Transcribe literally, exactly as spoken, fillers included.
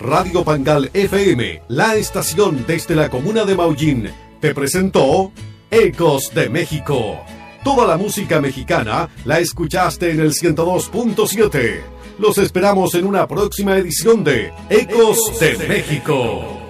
Radio Pangal F M, la estación desde la comuna de Maullín, te presentó Ecos de México. Toda la música mexicana la escuchaste en el ciento dos punto siete. Los esperamos en una próxima edición de Ecos de México.